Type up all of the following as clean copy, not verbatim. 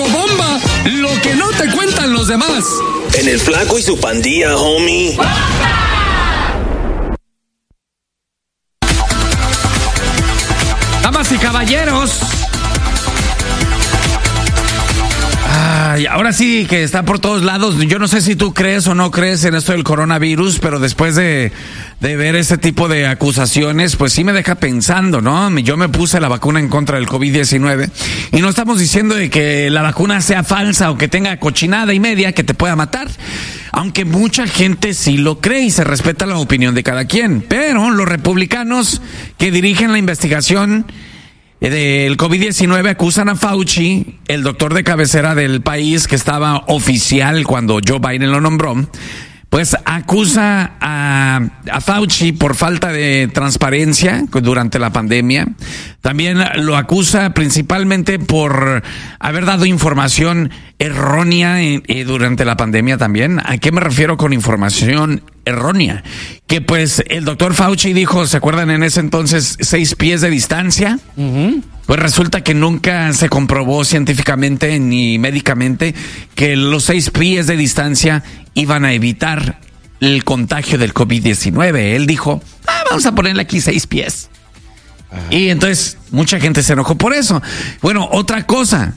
Chocobomba, lo que no te cuentan los demás. En el Flaco y su pandilla, homie. Damas y caballeros. Ay, ahora sí que está por todos lados. Yo no sé si tú crees o no crees en esto del coronavirus, pero después de ver ese tipo de acusaciones, pues sí me deja pensando, ¿no? Yo me puse la vacuna en contra del COVID-19 y no estamos diciendo de que la vacuna sea falsa o que tenga cochinada y media que te pueda matar. Aunque mucha gente sí lo cree y se respeta la opinión de cada quien. Pero los republicanos que dirigen la investigación del COVID-19 acusan a Fauci, el doctor de cabecera del país que estaba oficial cuando Joe Biden lo nombró, pues acusa a Fauci por falta de transparencia durante la pandemia. También lo acusa principalmente por haber dado información errónea durante la pandemia también. ¿A qué me refiero con información errónea? Que pues el doctor Fauci dijo, ¿se acuerdan en ese entonces 6 pies de distancia? Uh-huh. Pues resulta que nunca se comprobó científicamente ni médicamente que los 6 pies de distancia iban a evitar el contagio del COVID-19. Él dijo, vamos a ponerle aquí 6 pies. Ajá. Y entonces mucha gente se enojó por eso. Bueno, otra cosa,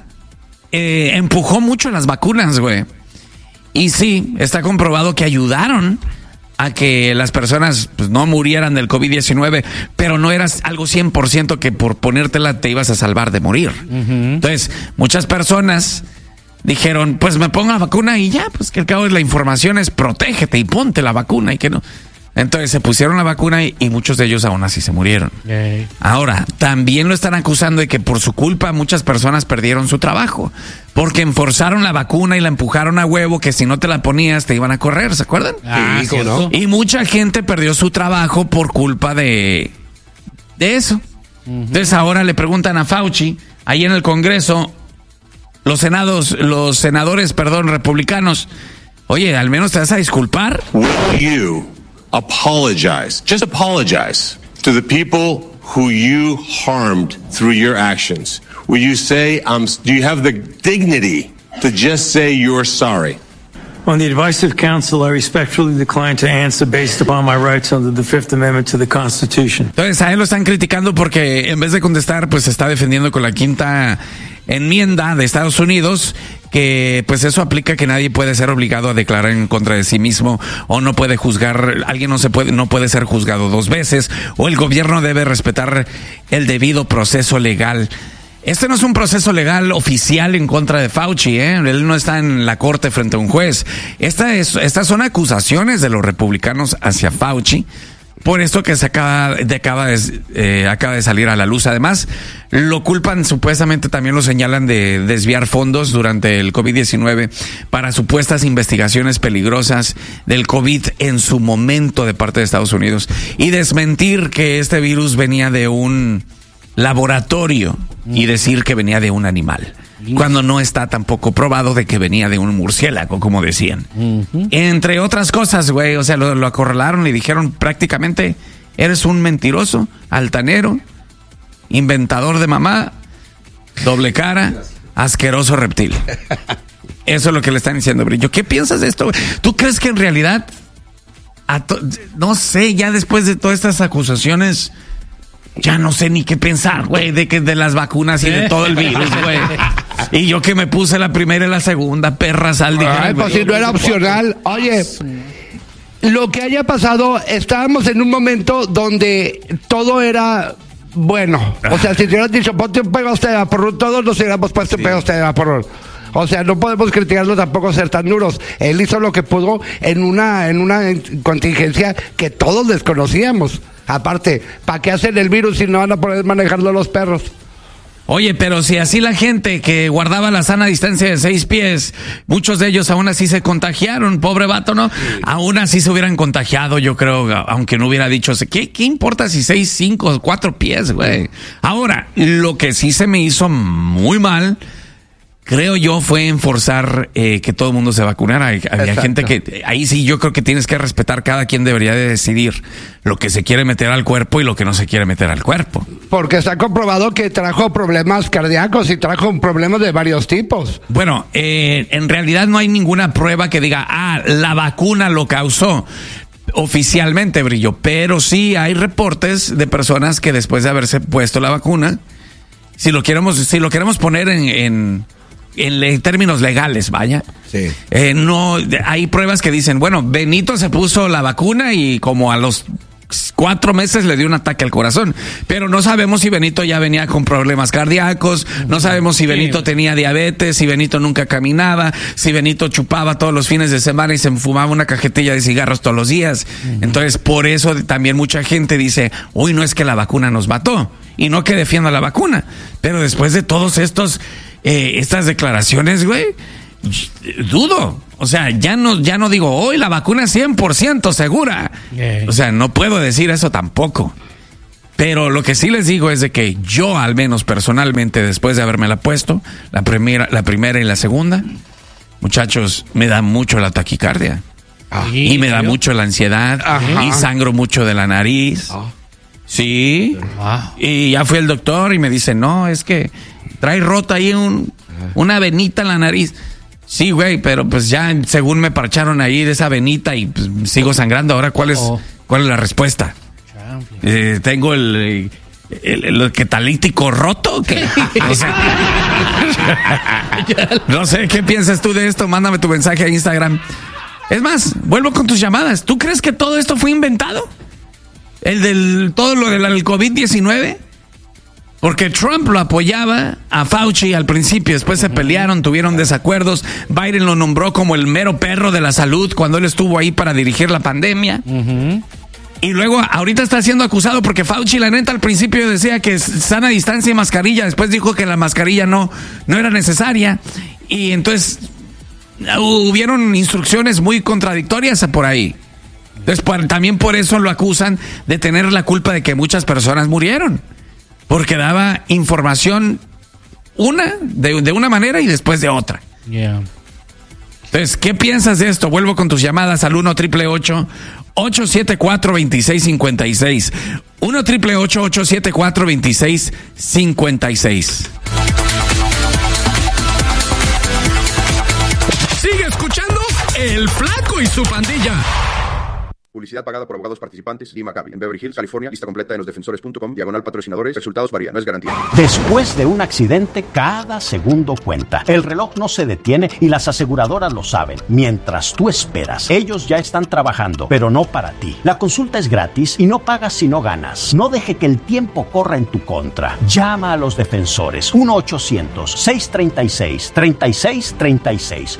empujó mucho las vacunas, güey. Y sí, está comprobado que ayudaron a que las personas pues, no murieran del COVID-19, pero no era algo 100% que por ponértela te ibas a salvar de morir. Uh-huh. Entonces, muchas personas dijeron, pues me pongo la vacuna y ya, pues que al cabo la información es protégete y ponte la vacuna y que no. Entonces se pusieron la vacuna y muchos de ellos aún así se murieron. Okay. Ahora, también lo están acusando de que por su culpa muchas personas perdieron su trabajo, porque enforzaron la vacuna y la empujaron a huevo, que si no te la ponías te iban a correr, ¿se acuerdan? Sí, ¿no? Y mucha gente perdió su trabajo por culpa de eso. Uh-huh. Entonces ahora le preguntan a Fauci, ahí en el Congreso, los senadores, republicanos, oye, al menos te vas a disculpar. Apologize, just apologize to the people who you harmed through your actions. Will you say, do you have the dignity to just say you're sorry? On the advice of counsel, I respectfully decline to answer based upon my rights under the Fifth Amendment to the Constitution. Entonces a él lo están criticando porque en vez de contestar, pues se está defendiendo con la quinta enmienda de Estados Unidos, que pues eso aplica que nadie puede ser obligado a declarar en contra de sí mismo, o no puede juzgar, alguien no puede ser juzgado 2 veces, o el gobierno debe respetar el debido proceso legal. Este no es un proceso legal oficial en contra de Fauci, él no está en la corte frente a un juez. Estas son acusaciones de los republicanos hacia Fauci, por esto que se acaba de salir a la luz. Además, lo culpan, supuestamente también lo señalan de desviar fondos durante el COVID-19 para supuestas investigaciones peligrosas del COVID en su momento de parte de Estados Unidos, y desmentir que este virus venía de un laboratorio y decir que venía de un animal, cuando no está tampoco probado de que venía de un murciélago, como decían. Uh-huh. Entre otras cosas, güey, o sea, lo acorralaron y dijeron prácticamente, eres un mentiroso, altanero, inventador de mamá, doble cara, asqueroso reptil. Eso es lo que le están diciendo, Brillo. ¿Qué piensas de esto? ¿Tú crees que en realidad, no sé, ya después de todas estas acusaciones, ya no sé ni qué pensar, güey, de las vacunas y de todo el virus, güey? Y yo que me puse la primera y la segunda, perra sal. Ay, pues si no era opcional. Oye, lo que haya pasado, estábamos en un momento donde todo era bueno. O sea, si te hubieran dicho, ponte un pegoste de vaporru, todos nos hubiéramos puesto un pegoste de vaporru. O sea, no podemos criticarlo tampoco ser tan duros. Él hizo lo que pudo en una contingencia que todos desconocíamos. Aparte, ¿para qué hacen el virus si no van a poder manejarlo los perros? Oye, pero si así la gente que guardaba la sana distancia de 6 pies, muchos de ellos aún así se contagiaron, pobre vato, ¿no? Sí. Aún así se hubieran contagiado, yo creo, aunque no hubiera dicho, ¿qué importa si 6, 5, 4 pies, güey? Ahora, lo que sí se me hizo muy mal creo yo, fue en forzar que todo el mundo se vacunara. Había gente que, ahí sí yo creo que tienes que respetar, cada quien debería de decidir lo que se quiere meter al cuerpo y lo que no se quiere meter al cuerpo. Porque está comprobado que trajo problemas cardíacos y trajo problemas de varios tipos. Bueno, en realidad no hay ninguna prueba que diga, la vacuna lo causó. Oficialmente, Brillo, pero sí hay reportes de personas que después de haberse puesto la vacuna, si lo queremos poner en términos legales, vaya. Sí. No, hay pruebas que dicen, bueno, Benito se puso la vacuna y como a los 4 meses le dio un ataque al corazón, pero no sabemos si Benito ya venía con problemas cardíacos, no sabemos si Benito tenía diabetes, si Benito nunca caminaba, si Benito chupaba todos los fines de semana y se fumaba una cajetilla de cigarros todos los días. Entonces, por eso también mucha gente dice, uy, no es que la vacuna nos mató, y no que defienda la vacuna, pero después de todos estas declaraciones, güey, dudo. O sea, ya no digo, hoy la vacuna es 100% segura. O sea, no puedo decir eso tampoco. Pero lo que sí les digo es de que yo, al menos personalmente, después de habérmela puesto, la primera y la segunda, muchachos, me da mucho la taquicardia. Y me da mucho la ansiedad. Y sangro mucho de la nariz. Sí. Y ya fui al doctor y me dice, no, es que trae rota ahí una venita en la nariz. Sí, güey, pero pues ya según me parcharon ahí de esa venita y pues, sigo sangrando. Ahora, ¿cuál es la respuesta? Tengo el catalítico roto. ¿Qué? O sea, no sé, ¿qué piensas tú de esto? Mándame tu mensaje a Instagram. Es más, vuelvo con tus llamadas. ¿Tú crees que todo esto fue inventado? Todo lo del COVID-19. Porque Trump lo apoyaba a Fauci al principio, después se pelearon, tuvieron desacuerdos. Biden lo nombró como el mero perro de la salud cuando él estuvo ahí para dirigir la pandemia. Y luego ahorita está siendo acusado porque Fauci, la neta, al principio decía que sana distancia y mascarilla, después dijo que la mascarilla no era necesaria. Y entonces hubieron instrucciones muy contradictorias por ahí. Entonces también por eso lo acusan de tener la culpa de que muchas personas murieron. Porque daba información de una manera y después de otra. Entonces, ¿qué piensas de esto? Vuelvo con tus llamadas al 1-888-874-2656. 1-888-874-2656. Sigue escuchando El Flaco y su Pandilla. Publicidad pagada por abogados participantes. Lee Maccabi, en Beverly Hills, California. Lista completa en losdefensores.com. /patrocinadores. Resultados varían. No es garantía. Después de un accidente, cada segundo cuenta. El reloj no se detiene y las aseguradoras lo saben. Mientras tú esperas, ellos ya están trabajando, pero no para ti. La consulta es gratis y no pagas si no ganas. No deje que el tiempo corra en tu contra. Llama a los defensores. 1-800-636-3636.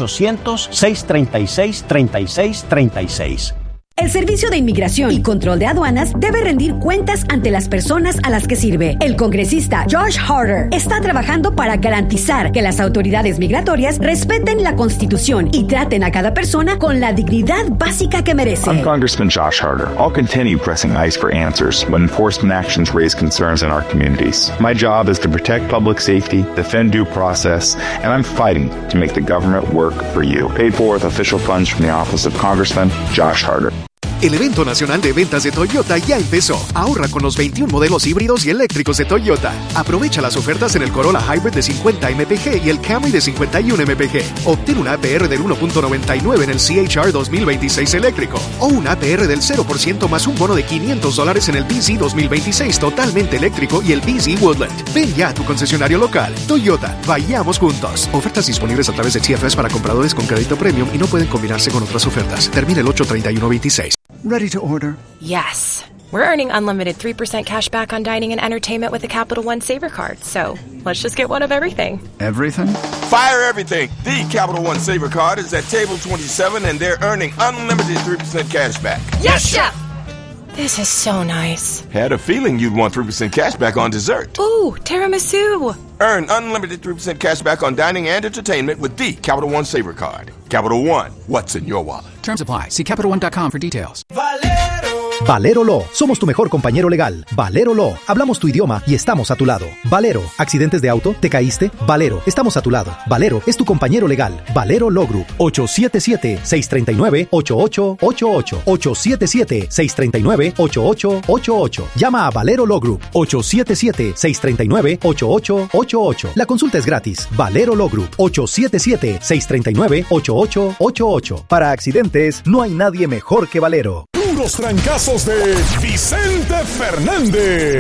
1-800-636-3636. El Servicio de Inmigración y Control de Aduanas debe rendir cuentas ante las personas a las que sirve. El congresista Josh Harder está trabajando para garantizar que las autoridades migratorias respeten la Constitución y traten a cada persona con la dignidad básica que merece. I'm Congressman Josh Harder. I'll continue pressing ICE for answers when enforcement actions raise concerns in our communities. My job is to protect public safety, defend due process, and I'm fighting to make the government work for you. Paid for with official funds from the Office of Congressman Josh Harder. El evento nacional de ventas de Toyota ya empezó. Ahorra con los 21 modelos híbridos y eléctricos de Toyota. Aprovecha las ofertas en el Corolla Hybrid de 50 mpg y el Camry de 51 mpg. Obtén una APR del 1.99 en el CHR 2026 eléctrico o una APR del 0% más un bono de $500 en el BZ 2026 totalmente eléctrico y el BZ Woodland. Ven ya a tu concesionario local. Toyota, vayamos juntos. Ofertas disponibles a través de CFS para compradores con crédito premium y no pueden combinarse con otras ofertas. Termina el 8/31/26. Ready to order? Yes. We're earning unlimited 3% cash back on dining and entertainment with the Capital One Saver Card. So let's just get one of everything. Everything? Fire everything. The Capital One Saver Card is at table 27 and they're earning unlimited 3% cash back. Yes, Chef! This is so nice. Had a feeling you'd want 3% cash back on dessert. Ooh, tiramisu. Earn unlimited 3% cash back on dining and entertainment with the Capital One Saver Card. Capital One, what's in your wallet? Terms apply. See CapitalOne.com for details. Valero Law. Somos tu mejor compañero legal. Valero Law. Hablamos tu idioma y estamos a tu lado. Valero. ¿Accidentes de auto? ¿Te caíste? Valero. Estamos a tu lado. Valero es tu compañero legal. Valero Law Group. 877-639-8888. 877-639-8888. Llama a Valero Law Group. 877-639-8888. La consulta es gratis. Valero Law Group. 877-639-8888. Para accidentes, no hay nadie mejor que Valero. Puros trancazos de Vicente Fernández.